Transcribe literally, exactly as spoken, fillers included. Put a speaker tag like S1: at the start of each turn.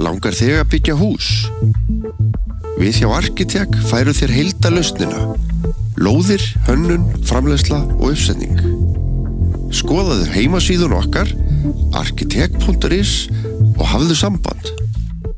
S1: Langar þig að byggja hús? Við hjá Arkitek færu þér heildarlausnina. Lóðir, hönnun, framleiðsla og uppsetning. Skoðaðu heimasíðun okkar arkitek punktur is og hafðu samband.